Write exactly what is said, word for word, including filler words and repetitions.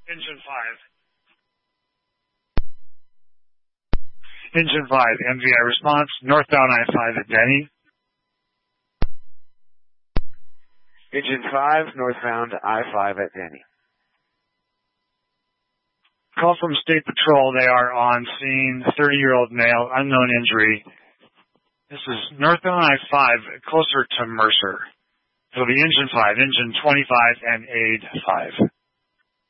Engine five. Engine five, M V I response, northbound I five at Denny. Engine five, northbound I five at Denny. Call from State Patrol. They are on scene. thirty-year-old male, unknown injury. This is northbound I five, closer to Mercer. It'll be engine five, engine twenty-five, and aid five.